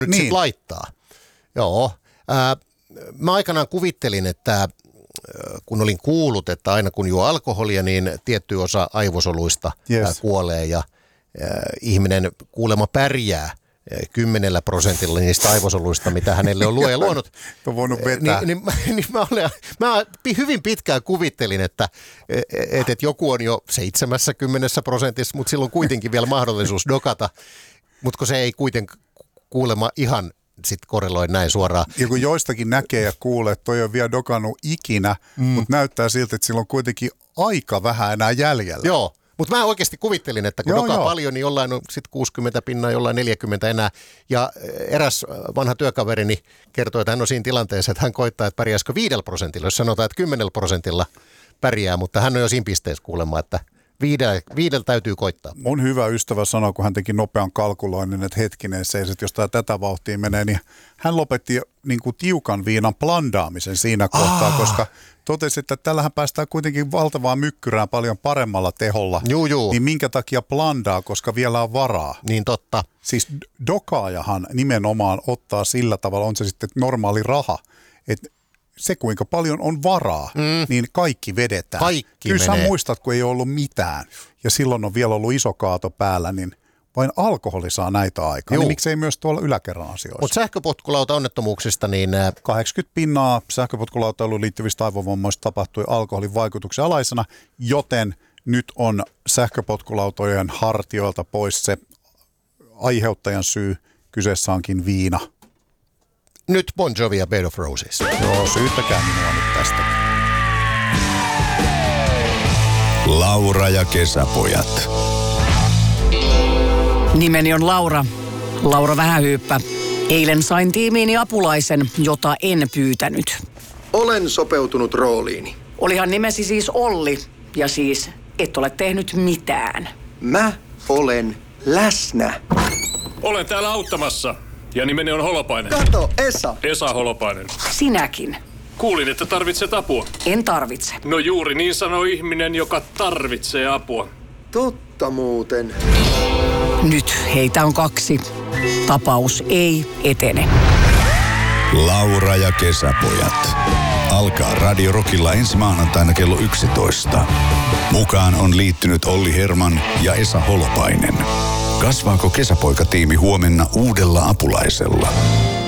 nyt sit laittaa. Joo. Mä aikanaan kuvittelin, että kun olin kuullut, että aina kun juo alkoholia, niin tietty osa aivosoluista kuolee ja ihminen kuulemma pärjää 10% niistä aivosoluista, mitä hänelle on luoja luonut. Mä hyvin pitkään kuvittelin, että joku on jo 70%, mutta silloin kuitenkin vielä mahdollisuus dokata, mutta kun se ei kuitenkaan kuulemma ihan sitten korreloi näin suoraan. Ja kun joistakin näkee ja kuulee, että toi on vielä dokannut ikinä, mutta näyttää siltä, että sillä on kuitenkin aika vähän enää jäljellä. Joo. Mutta mä oikeasti kuvittelin, että kun dokaa paljon, niin jollain on sitten 60 pinnaa, jollain 40 enää. Ja eräs vanha työkaverini kertoi, että hän on siinä tilanteessa, että hän koittaa, että pärjäisikö 5%, jos sanotaan, että 10% pärjää, mutta hän on jo siinä pisteessä kuulemma, että 5 täytyy koittaa. Mun hyvä ystävä sanoi, kun hän teki nopean kalkuloinnin, että hetkinen se, että jos tätä vauhtia menee, niin hän lopetti niin kuin tiukan viinan blandaamisen siinä kohtaa, koska totesi, että tällähän päästään kuitenkin valtavaa mykkyrään paljon paremmalla teholla. Niin minkä takia blandaa, koska vielä on varaa. Niin totta. Siis dokaajahan nimenomaan ottaa sillä tavalla, on se sitten normaali raha, että se kuinka paljon on varaa, niin kaikki vedetään. Kyllä sä muistat, kun ei ollut mitään ja silloin on vielä ollut iso kaato päällä, niin vain alkoholi saa näitä aikaa. Niin miksei myös tuolla yläkerran asioissa. Mutta sähköpotkulauta-onnettomuuksista, niin 80% sähköpotkulautailuun liittyvistä aivovammoista tapahtui alkoholin vaikutuksen alaisena, joten nyt on sähköpotkulautojen hartioilta pois se aiheuttajan syy. Kyseessä onkin viina. Nyt Bon Jovi ja Bed of Roses. Joo, syyttäkää minua nyt tästä. Laura ja kesäpojat. Nimeni on Laura. Laura Vähähyyppä. Eilen sain tiimiini apulaisen, jota en pyytänyt. Olen sopeutunut rooliini. Olihan nimesi siis Olli, ja siis et ole tehnyt mitään. Mä olen läsnä. Olen täällä auttamassa. Ja nimeni on Holopainen. Kato, Esa. Esa Holopainen. Sinäkin. Kuulin, että tarvitset apua. En tarvitse. No juuri niin sanoi ihminen, joka tarvitsee apua. Totta muuten. Nyt heitä on 2. Tapaus ei etene. Laura ja kesäpojat. Alkaa Radio Rockilla ensi maanantaina kello 11. Mukaan on liittynyt Olli Herman ja Esa Holopainen. Kasvaako kesäpoikatiimi huomenna uudella apulaisella?